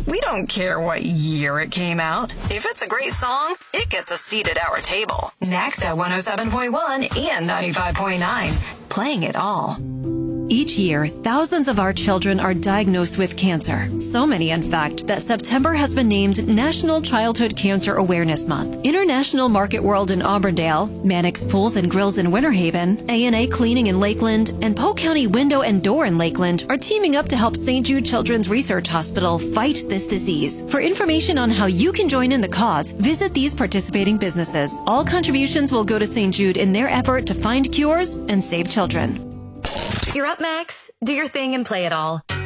We don't care what year it came out. If it's a great song, it gets a seat at our table. Next at 107.1 and 95.9. Playing it all. Each year, thousands of our children are diagnosed with cancer. So many, in fact, that September has been named National Childhood Cancer Awareness Month. International Market World in Auburndale, Mannix Pools and Grills in Winter Haven, A&A Cleaning in Lakeland, and Polk County Window and Door in Lakeland are teaming up to help St. Jude Children's Research Hospital fight this disease. For information on how you can join in the cause, visit these participating businesses. All contributions will go to St. Jude in their effort to find cures and save children. You're up, Max. Do your thing and play it all.